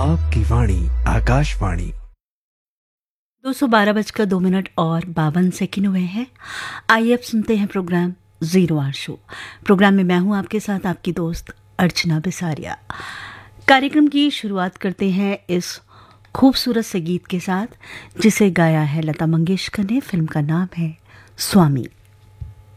आपकी वाणी आकाशवाणी। 212:02 और 52 हुए हैं। आइए अब सुनते हैं programme zero hour show. Programme में मैं हूं आपके साथ आपकी दोस्त अर्चना बिसारिया। कार्यक्रम की शुरुआत करते हैं इस खूबसूरत से गीत के साथ जिसे गाया है लता मंगेशकर ने। फिल्म का नाम है स्वामी।